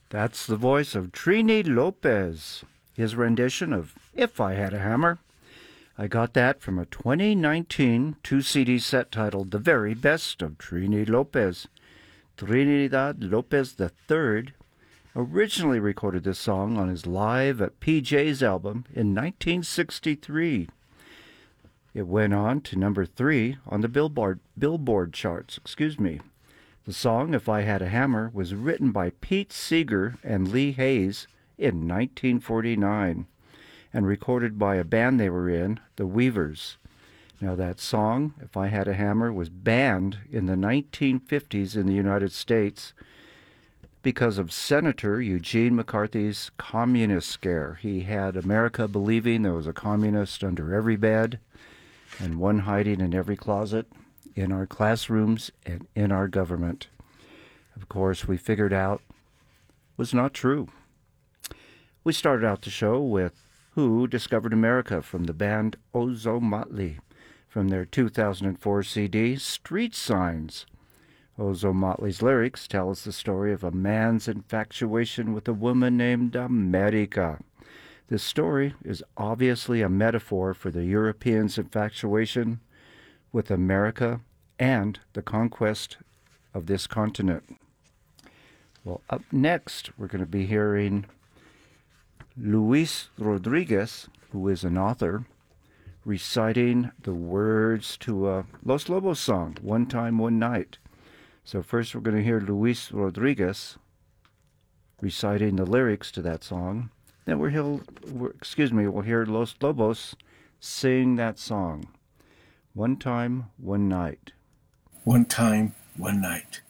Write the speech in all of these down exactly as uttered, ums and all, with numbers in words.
That's the voice of Trini Lopez, his rendition of If I Had a Hammer. I got that from a twenty nineteen two-C D set titled The Very Best of Trini Lopez. Trinidad Lopez the third originally recorded this song on his Live at P J's album in nineteen sixty-three. It went on to number three on the Billboard, Billboard charts. Excuse me. The song, If I Had a Hammer, was written by Pete Seeger and Lee Hayes in nineteen forty-nine and recorded by a band they were in, the Weavers. Now that song, If I Had a Hammer, was banned in the nineteen fifties in the United States because of Senator Eugene McCarthy's communist scare. He had America believing there was a communist under every bed and one hiding in every closet, in our classrooms and in our government. Of course, we figured out was not true. We started out the show with Who Discovered America from the band Ozomatli from their two thousand four C D, Street Signs. Ozomatli's lyrics tell us the story of a man's infatuation with a woman named America. This story is obviously a metaphor for the Europeans' infatuation with America and the conquest of this continent. Well, up next, we're going to be hearing Luis Rodriguez, who is an author, reciting the words to a Los Lobos song, One Time, One Night. So first we're going to hear Luis Rodriguez reciting the lyrics to that song. Then we're, he'll, we're excuse me, we'll hear Los Lobos sing that song. One Time, One Night. One time, one night.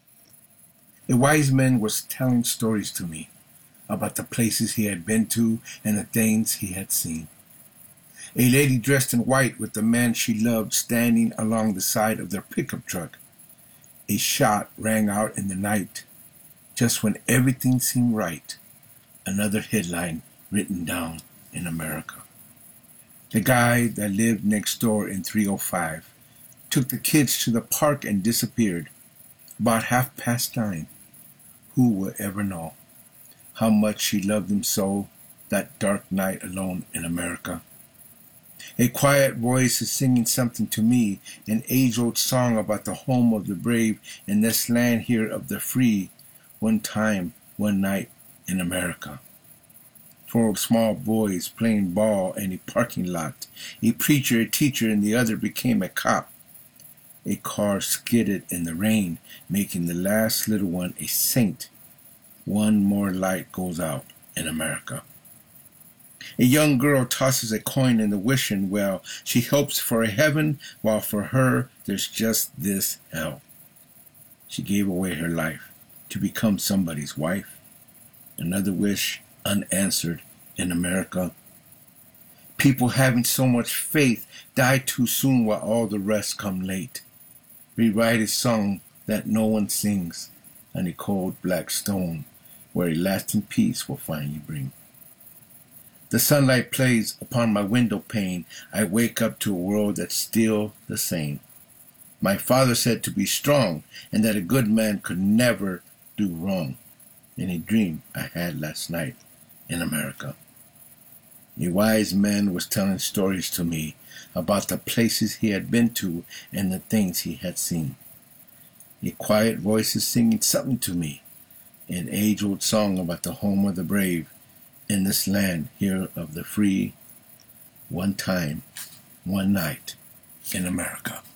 A wise man was telling stories to me about the places he had been to and the things he had seen. A lady dressed in white with the man she loved standing along the side of their pickup truck. A shot rang out in the night. Just when everything seemed right, another headline written down in America. The guy that lived next door in three oh five took the kids to the park and disappeared. About half past nine. Who will ever know how much she loved him so that dark night alone in America? A quiet voice is singing something to me, an age-old song about the home of the brave in this land here of the free. One time, one night in America. Four small boys playing ball in a parking lot. A preacher, a teacher, and the other became a cop. A car skidded in the rain, making the last little one a saint. One more light goes out in America. A young girl tosses a coin in the wishing well. She hopes for a heaven, while for her there's just this hell. She gave away her life to become somebody's wife. Another wish unanswered in America. People having so much faith die too soon while all the rest come late. Rewrite a song that no one sings on a cold black stone where a lasting peace will finally bring. The sunlight plays upon my window pane. I wake up to a world that's still the same. My father said to be strong and that a good man could never do wrong. In a dream I had last night in America. A wise man was telling stories to me about the places he had been to and the things he had seen. A quiet voice is singing something to me, an age-old song about the home of the brave in this land here of the free. One time, one night in America.